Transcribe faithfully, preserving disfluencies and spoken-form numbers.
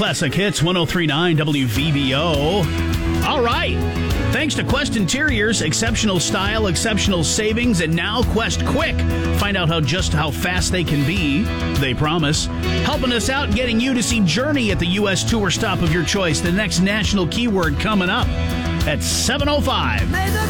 Classic Hits, one oh three point nine W V B O. All right. Thanks to Quest Interiors, exceptional style, exceptional savings, and now Quest Quick. Find out how just how fast they can be, they promise. Helping us out, getting you to see Journey at the U S tour stop of your choice. The next national keyword coming up at seven oh five.